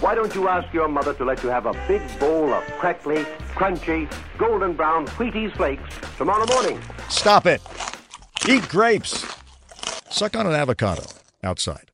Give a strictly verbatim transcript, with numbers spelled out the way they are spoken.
Why don't you ask your mother to let you have a big bowl of crackly, crunchy, golden brown Wheaties flakes tomorrow morning? Stop it. Eat grapes. Suck on an avocado outside.